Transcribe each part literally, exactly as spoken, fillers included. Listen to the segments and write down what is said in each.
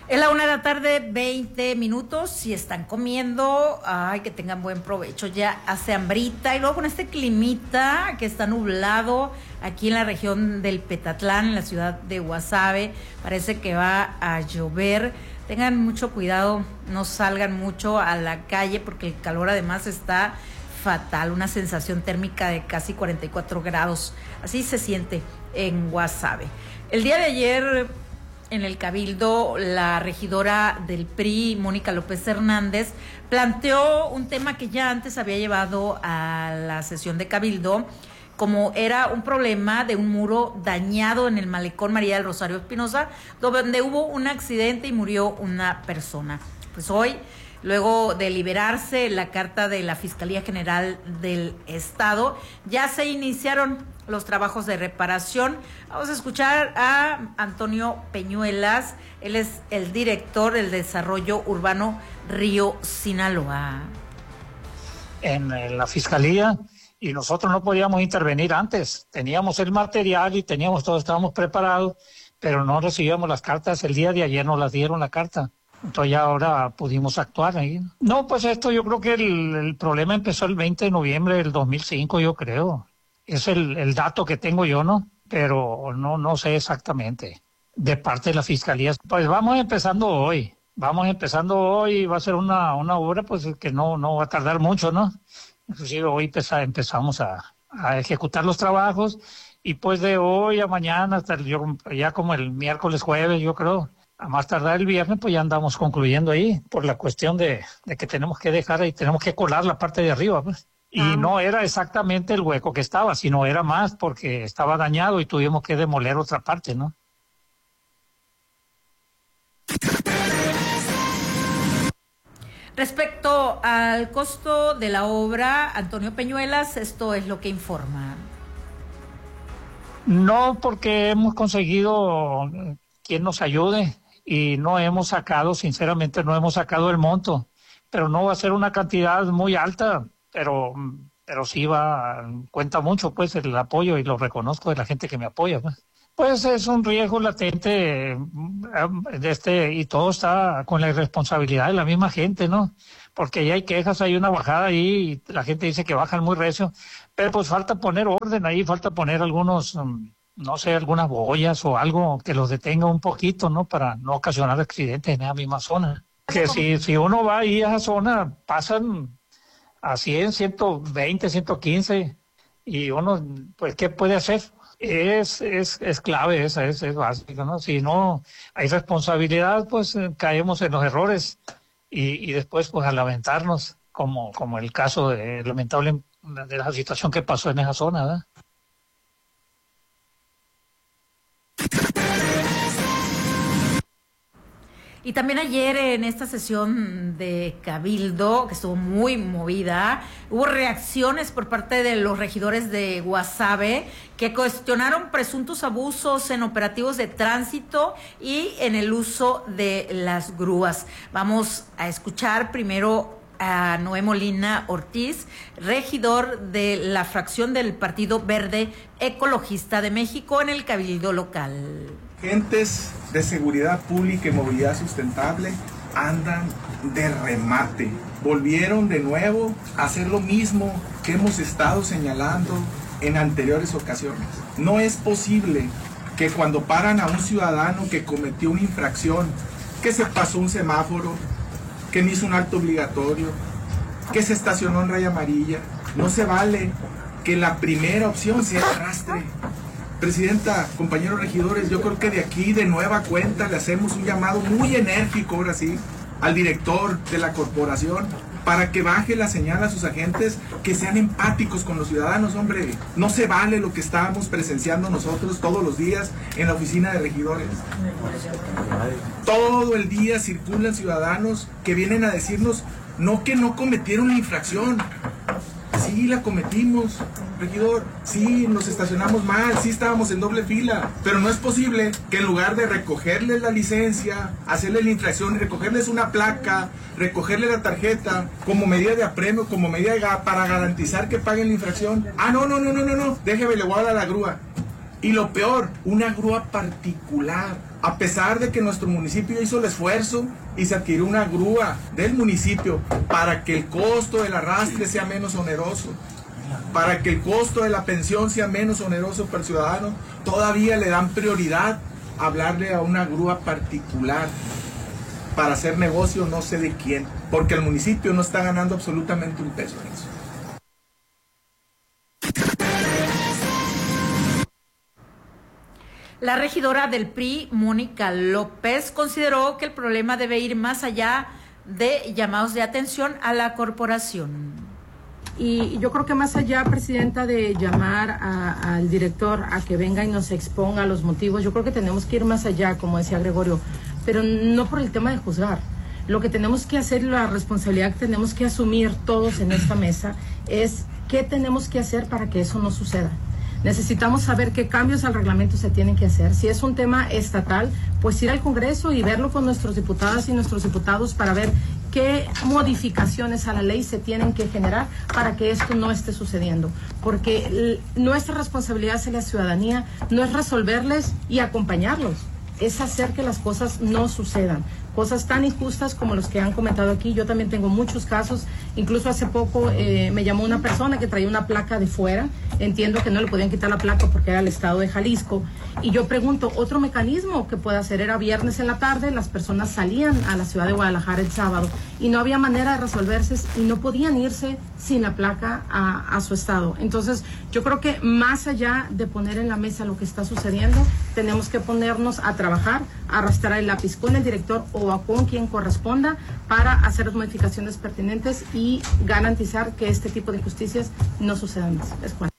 Es la una de la tarde, veinte minutos. Si están comiendo, ay, que tengan buen provecho. Ya hace hambrita. Y luego con este climita que está nublado aquí en la región del Petatlán, en la ciudad de Guasave, parece que va a llover. Tengan mucho cuidado, no salgan mucho a la calle porque el calor además está fatal. Una sensación térmica de casi cuarenta y cuatro grados. Así se siente en Guasave. El día de ayer, en el Cabildo, la regidora del P R I, Mónica López Hernández, planteó un tema que ya antes había llevado a la sesión de Cabildo, como era un problema de un muro dañado en el malecón María del Rosario Espinosa, donde hubo un accidente y murió una persona. Pues hoy, luego de liberarse la carta de la Fiscalía General del Estado, ya se iniciaron los trabajos de reparación. Vamos a escuchar a Antonio Peñuelas, él es el director del Desarrollo Urbano Río Sinaloa. En, en la Fiscalía, y nosotros no podíamos intervenir antes, teníamos el material y teníamos todo, estábamos preparados, pero no recibíamos las cartas. El día de ayer nos las dieron la carta. Entonces ya ahora pudimos actuar ahí. No, pues esto yo creo que el, el problema empezó el veinte de noviembre del dos mil cinco, yo creo. Es el, el dato que tengo yo, ¿no? Pero no, no sé exactamente. De parte de la Fiscalía. Pues vamos empezando hoy. Vamos empezando hoy. Va a ser una, una obra pues que no, no va a tardar mucho, ¿no? Inclusive hoy empeza, empezamos a, a ejecutar los trabajos. Y pues de hoy a mañana, hasta yo, ya como el miércoles, jueves, yo creo, a más tardar el viernes, pues ya andamos concluyendo ahí, por la cuestión de, de que tenemos que dejar ahí, tenemos que colar la parte de arriba, pues. Y ah. no era exactamente el hueco que estaba, sino era más porque estaba dañado y tuvimos que demoler otra parte, ¿no? Respecto al costo de la obra, Antonio Peñuelas, esto es lo que informa. No, porque hemos conseguido quien nos ayude y no hemos sacado, sinceramente no hemos sacado el monto, pero no va a ser una cantidad muy alta, pero pero sí va, cuenta mucho pues el apoyo y lo reconozco de la gente que me apoya, pues. Pues es un riesgo latente de este, y todo está con la irresponsabilidad de la misma gente, ¿no? Porque ya hay quejas, hay una bajada ahí y la gente dice que bajan muy recio, pero pues falta poner orden ahí, falta poner algunos, no sé, algunas boyas o algo que los detenga un poquito, ¿no? Para no ocasionar accidentes en esa misma zona. Que si, si uno va ahí a esa zona, pasan a cien, ciento veinte, ciento quince y uno, pues, ¿qué puede hacer? Es, es, es clave esa, es, es básico, ¿no? Si no hay responsabilidad, pues eh, caemos en los errores y, y después pues a lamentarnos, como, como el caso de, lamentable de la situación que pasó en esa zona, ¿verdad? Y también ayer en esta sesión de Cabildo, que estuvo muy movida, hubo reacciones por parte de los regidores de Guasave que cuestionaron presuntos abusos en operativos de tránsito y en el uso de las grúas. Vamos a escuchar primero a Noé Molina Ortiz, regidor de la fracción del Partido Verde Ecologista de México en el Cabildo local. Agentes de seguridad pública y movilidad sustentable andan de remate. Volvieron de nuevo a hacer lo mismo que hemos estado señalando en anteriores ocasiones. No es posible que cuando paran a un ciudadano que cometió una infracción, que se pasó un semáforo, que no hizo un alto obligatorio, que se estacionó en raya amarilla, no se vale que la primera opción sea el arrastre. Presidenta, compañeros regidores, yo creo que de aquí de nueva cuenta le hacemos un llamado muy enérgico, ahora sí, al director de la corporación para que baje la señal a sus agentes, que sean empáticos con los ciudadanos, hombre. No se vale lo que estábamos presenciando nosotros todos los días en la oficina de regidores. Todo el día circulan ciudadanos que vienen a decirnos, no que no cometieron la infracción. Sí, la cometimos, regidor. Sí, nos estacionamos mal, sí estábamos en doble fila. Pero no es posible que en lugar de recogerles la licencia, hacerles la infracción, recogerles una placa, recogerles la tarjeta como medida de apremio, como medida de, para garantizar que paguen la infracción. Ah, no, no, no, no, no, no. Déjeme, le voy a dar a la grúa. Y lo peor, una grúa particular. A pesar de que nuestro municipio hizo el esfuerzo y se adquirió una grúa del municipio para que el costo del arrastre sea menos oneroso, para que el costo de la pensión sea menos oneroso para el ciudadano, todavía le dan prioridad a hablarle a una grúa particular para hacer negocio no sé de quién, porque el municipio no está ganando absolutamente un peso en eso. La regidora del P R I, Mónica López, consideró que el problema debe ir más allá de llamados de atención a la corporación. Y yo creo que más allá, Presidenta, de llamar a, al director a que venga y nos exponga los motivos, yo creo que tenemos que ir más allá, como decía Gregorio, pero no por el tema de juzgar. Lo que tenemos que hacer, la responsabilidad que tenemos que asumir todos en esta mesa, es qué tenemos que hacer para que eso no suceda. Necesitamos saber qué cambios al reglamento se tienen que hacer. Si es un tema estatal, pues ir al Congreso y verlo con nuestros diputadas y nuestros diputados para ver qué modificaciones a la ley se tienen que generar para que esto no esté sucediendo. Porque nuestra responsabilidad hacia la ciudadanía no es resolverles y acompañarlos, es hacer que las cosas no sucedan. Cosas tan injustas como los que han comentado aquí. Yo también tengo muchos casos. Incluso hace poco eh, me llamó una persona que traía una placa de fuera. Entiendo que no le podían quitar la placa porque era el estado de Jalisco. Y yo pregunto, ¿otro mecanismo que pueda hacer? Era viernes en la tarde, las personas salían a la ciudad de Guadalajara el sábado y no había manera de resolverse y no podían irse sin la placa a, a su estado. Entonces, yo creo que más allá de poner en la mesa lo que está sucediendo, tenemos que ponernos a trabajar, a arrastrar el lápiz con el director o a con quien corresponda para hacer las modificaciones pertinentes y garantizar que este tipo de injusticias no sucedan más. Es cuanto.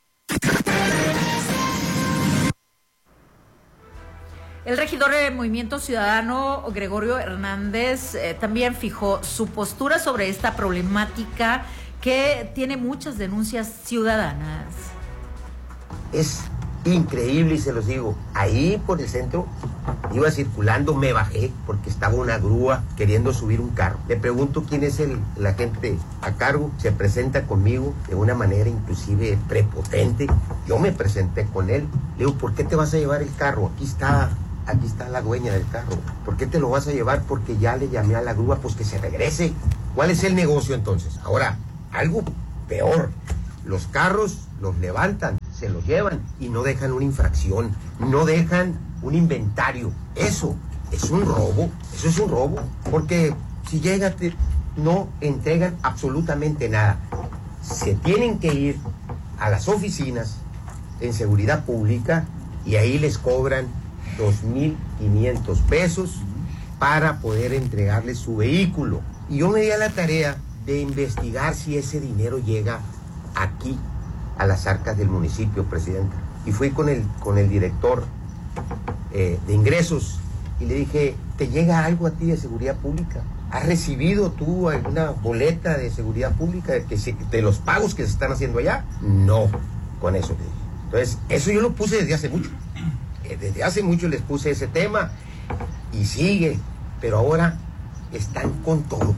El regidor de Movimiento Ciudadano, Gregorio Hernández, eh, también fijó su postura sobre esta problemática que tiene muchas denuncias ciudadanas. Es increíble, y se los digo, ahí por el centro iba circulando, me bajé porque estaba una grúa queriendo subir un carro. Le pregunto quién es el, el agente a cargo, se presenta conmigo de una manera inclusive prepotente. Yo me presenté con él, le digo, ¿por qué te vas a llevar el carro? Aquí está, aquí está la dueña del carro. ¿Por qué te lo vas a llevar? Porque ya le llamé a la grúa, pues que se regrese. ¿Cuál es el negocio entonces? Ahora, algo peor, los carros los levantan, se los llevan y no dejan una infracción, no dejan un inventario. Eso es un robo, eso es un robo, porque si llegan no entregan absolutamente nada. Se tienen que ir a las oficinas en seguridad pública y ahí les cobran dos mil quinientos pesos para poder entregarles su vehículo. Y yo me di a la tarea de investigar si ese dinero llega aquí a las arcas del municipio, Presidenta. Y fui con el, con el director eh, de ingresos y le dije, ¿te llega algo a ti de seguridad pública? ¿Has recibido tú alguna boleta de seguridad pública de, que se, de los pagos que se están haciendo allá? No, con eso le dije. Entonces, eso yo lo puse desde hace mucho. Eh, desde hace mucho les puse ese tema y sigue, pero ahora están con todo.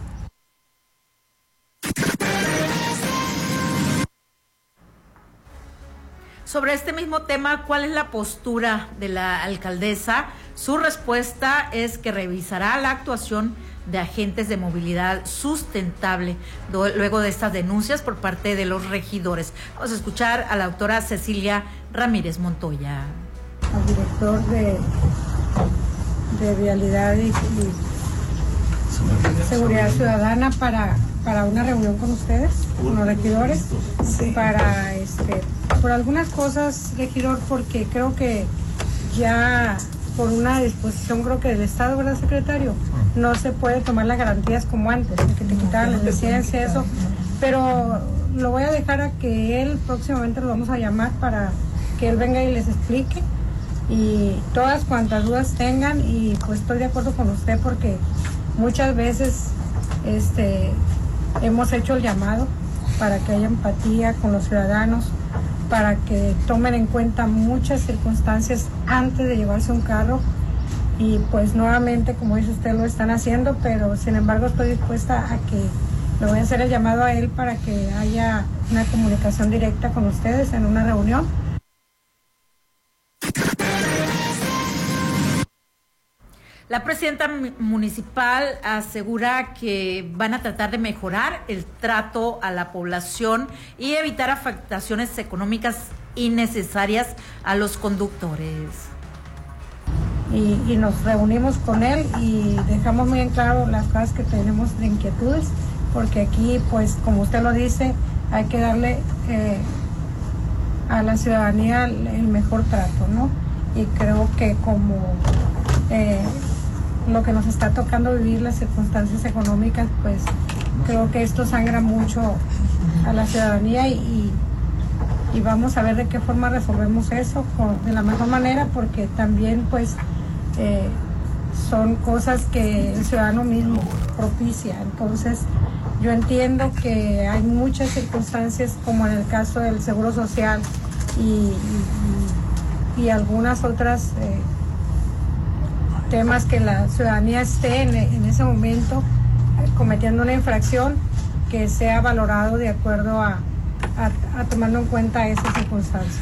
Sobre este mismo tema, ¿cuál es la postura de la alcaldesa? Su respuesta es que revisará la actuación de agentes de movilidad sustentable luego de estas denuncias por parte de los regidores. Vamos a escuchar a la doctora Cecilia Ramírez Montoya. Al director de, de Vialidad y, y Seguridad Ciudadana para, para una reunión con ustedes, con los regidores, sí. para este por algunas cosas, regidor, porque creo que ya por una disposición, creo que del Estado, ¿verdad, secretario? No se puede tomar las garantías como antes, de que te quitaran la licencia, eso, pero lo voy a dejar a que él, próximamente lo vamos a llamar para que él venga y les explique, y todas cuantas dudas tengan, y pues estoy de acuerdo con usted porque muchas veces este, hemos hecho el llamado para que haya empatía con los ciudadanos, para que tomen en cuenta muchas circunstancias antes de llevarse un carro, y pues nuevamente, como dice usted, lo están haciendo, pero sin embargo estoy dispuesta a que le voy a hacer el llamado a él para que haya una comunicación directa con ustedes en una reunión. La presidenta municipal asegura que van a tratar de mejorar el trato a la población y evitar afectaciones económicas innecesarias a los conductores. Y, y nos reunimos con él y dejamos muy en claro las cosas que tenemos de inquietudes, porque aquí, pues, como usted lo dice, hay que darle eh, a la ciudadanía el mejor trato, ¿no? Y creo que como eh, lo que nos está tocando vivir, las circunstancias económicas, pues creo que esto sangra mucho a la ciudadanía y, y vamos a ver de qué forma resolvemos eso con, de la mejor manera, porque también pues eh, son cosas que el ciudadano mismo propicia. Entonces yo entiendo que hay muchas circunstancias, como en el caso del Seguro Social y, y, y algunas otras eh, temas que la ciudadanía esté en, en ese momento eh, cometiendo una infracción, que sea valorado de acuerdo a, a, a tomando en cuenta esas circunstancias.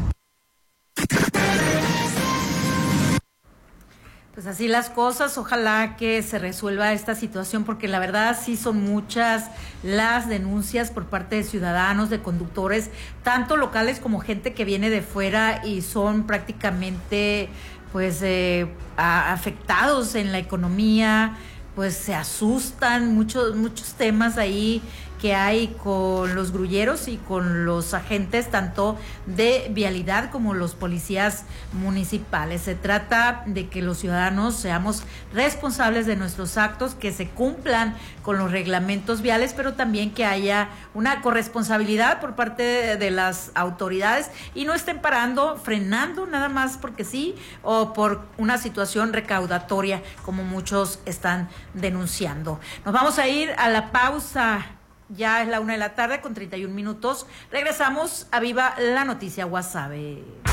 Pues así las cosas, ojalá que se resuelva esta situación, porque la verdad sí son muchas las denuncias por parte de ciudadanos, de conductores, tanto locales como gente que viene de fuera y son prácticamente pues eh, a, afectados en la economía, pues se asustan, muchos, muchos temas ahí que hay con los grulleros y con los agentes tanto de vialidad como los policías municipales. Se trata de que los ciudadanos seamos responsables de nuestros actos, que se cumplan con los reglamentos viales, pero también que haya una corresponsabilidad por parte de, de las autoridades y no estén parando, frenando nada más porque sí o por una situación recaudatoria como muchos están denunciando. Nos vamos a ir a la pausa. Ya es la una de la tarde con treinta y un minutos. Regresamos a Viva la Noticia Guasave.